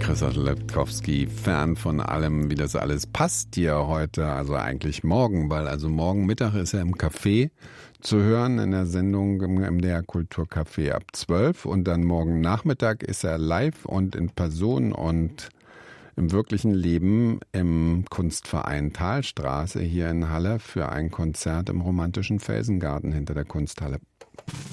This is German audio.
Christoph Lepkowski, Fan von allem, wie das alles passt hier heute, also eigentlich morgen, weil also morgen Mittag ist er im Café zu hören, in der Sendung im MDR Kulturcafé ab 12 und dann morgen Nachmittag ist er live und in Person und im wirklichen Leben im Kunstverein Thalstraße hier in Halle für ein Konzert im romantischen Felsengarten hinter der Kunsthalle.